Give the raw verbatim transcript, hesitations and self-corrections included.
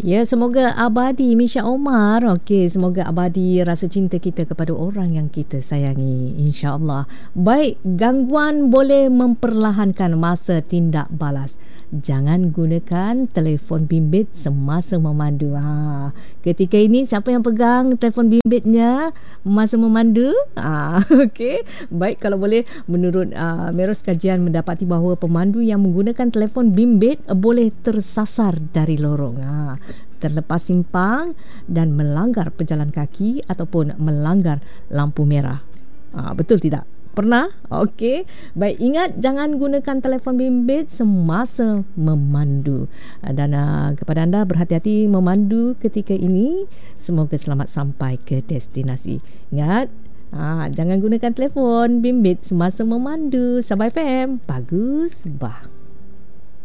Ya, semoga abadi Misha Omar. Okey, semoga abadi rasa cinta kita kepada orang yang kita sayangi, insya-Allah. Baik, gangguan boleh memperlahankan masa tindak balas. Jangan gunakan telefon bimbit semasa memandu. Ha, ketika ini siapa yang pegang telefon bimbitnya masa memandu? Ha, okey. Baik, kalau boleh, menurut uh, Meros kajian mendapati bahawa pemandu yang menggunakan telefon bimbit boleh tersasar dari lorong. Ha, terlepas simpang dan melanggar pejalan kaki ataupun melanggar lampu merah. Ha, betul tidak? Pernah? Okey. Baik, ingat jangan gunakan telefon bimbit semasa memandu. Dan uh, kepada anda, berhati-hati memandu ketika ini. Semoga selamat sampai ke destinasi. Ingat, uh, jangan gunakan telefon bimbit semasa memandu. Sabah F M, bagus bah.